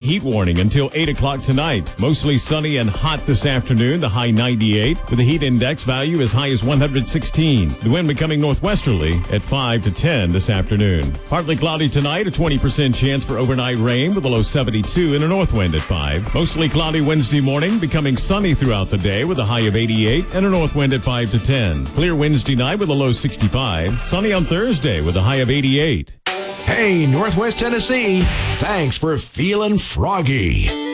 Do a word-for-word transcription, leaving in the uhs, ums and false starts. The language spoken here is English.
heat warning until eight o'clock tonight. Mostly sunny and hot this afternoon, the high ninety-eight, with the heat index value as high as one hundred sixteen. The wind becoming northwesterly at five to ten this afternoon. Partly cloudy tonight, a twenty percent chance for overnight rain with a low seventy-two and a north wind at five. Mostly cloudy Wednesday morning, becoming sunny throughout the day with a high of eighty-eight and a north wind at five to ten. Clear Wednesday night with a low sixty-five. Sunny on Thursday with a high of eighty-eight. Hey, Northwest Tennessee, thanks for feeling froggy.